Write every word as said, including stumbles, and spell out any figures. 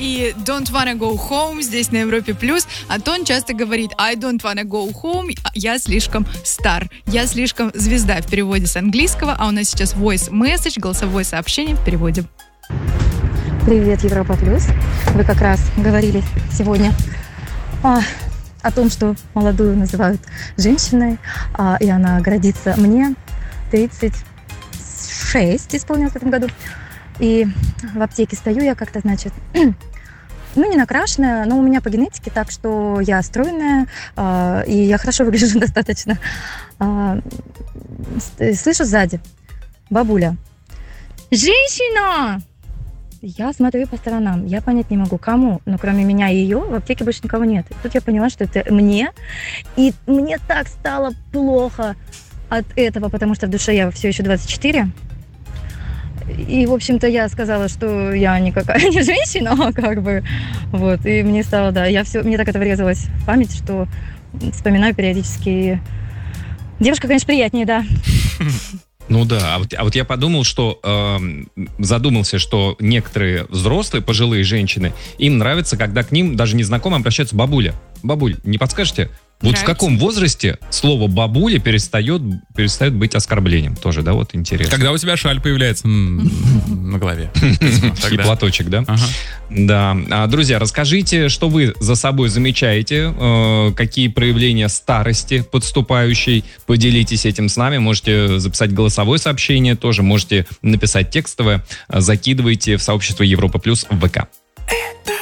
и Don't Wanna Go Home здесь на Европе Плюс. Антон часто говорит I don't wanna go home, я слишком стар, я слишком звезда в переводе с английского, а у нас сейчас voice message, голосовое сообщение в переводе. Привет, Европа Плюс. Вы как раз говорили сегодня о, о том, что молодую называют женщиной, а, и она гордится мне. тридцать шесть исполнилось в этом году. И в аптеке стою я как-то, значит, ну, не накрашенная, но у меня по генетике, так что я стройная, а, и я хорошо выгляжу достаточно. А, слышу сзади: бабуля, женщина! Я смотрю по сторонам, я понять не могу, кому, но кроме меня и ее в аптеке больше никого нет. И тут я поняла, что это мне, и мне так стало плохо от этого, потому что в душе я все еще двадцать четыре. И, в общем-то, я сказала, что я никакая не женщина, как бы, вот, и мне стало, да, я все, мне так это врезалось в память, что вспоминаю периодически. Девушка, конечно, приятнее, да. Ну да, а вот, а вот я подумал, что э, задумался, что некоторые взрослые, пожилые женщины, им нравится, когда к ним даже незнакомые обращаются бабуля. Бабуль, не подскажете? Вот нравится. В каком возрасте слово бабуля перестает, перестает быть оскорблением? Тоже, да, вот интересно. Когда у тебя шаль появляется на голове. И платочек, да? Да. Друзья, расскажите, что вы за собой замечаете, какие проявления старости подступающей. Поделитесь этим с нами. Можете записать голосовое сообщение, тоже можете написать текстовое. Закидывайте в сообщество Европа Плюс в ВК.